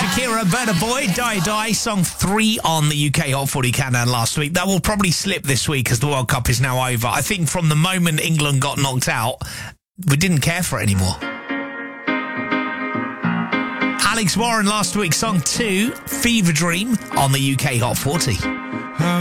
Shakira, Burna Boy, Die Die, song 3 on the UK Hot 40 Countdown last week. That will probably slip this week as the World Cup is now over. I think from the moment England got knocked out, we didn't care for it anymore. Alex Warren last week, song 2, Fever Dream on the UK Hot 40.